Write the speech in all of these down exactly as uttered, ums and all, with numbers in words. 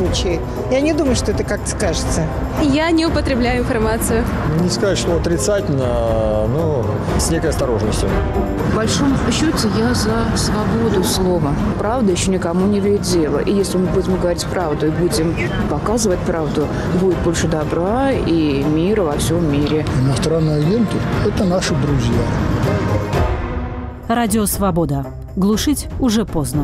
случае. Я не думаю, что это как-то скажется. Я не употребляю информацию. Не сказать, что отрицательно, но с некой осторожностью. В большом счете я за свободу слова. Правда еще никому не вредит дело. И если мы будем говорить правду и будем показывать правду, будет больше добра и мира во всем мире. Иностранные агенты – это наши друзья. Радио «Свобода». Глушить уже поздно.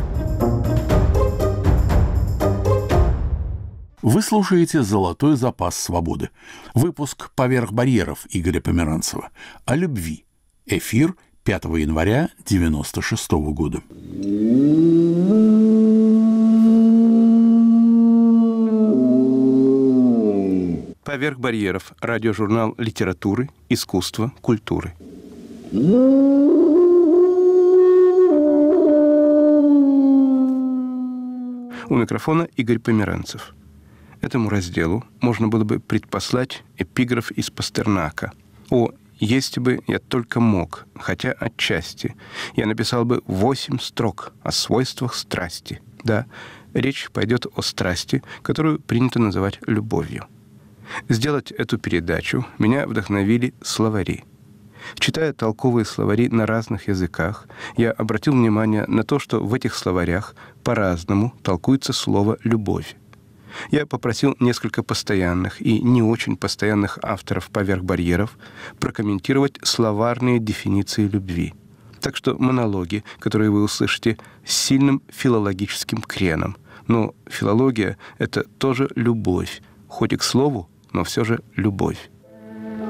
Вы слушаете «Золотой запас свободы». Выпуск «Поверх барьеров» Игоря Померанцева. О любви. Эфир пятого января девяносто шестого года. «Поверх барьеров» – радиожурнал литературы, искусства, культуры. У микрофона Игорь Померанцев. Этому разделу можно было бы предпослать эпиграф из Пастернака. «О, если бы я только мог, хотя отчасти, я написал бы восемь строк о свойствах страсти». Да, речь пойдет о страсти, которую принято называть любовью. Сделать эту передачу меня вдохновили словари. Читая толковые словари на разных языках, я обратил внимание на то, что в этих словарях по-разному толкуется слово «любовь». Я попросил несколько постоянных и не очень постоянных авторов «Поверх барьеров» прокомментировать словарные дефиниции любви. Так что монологи, которые вы услышите, с сильным филологическим креном. Но филология — это тоже любовь, хоть и к слову, но все же любовь.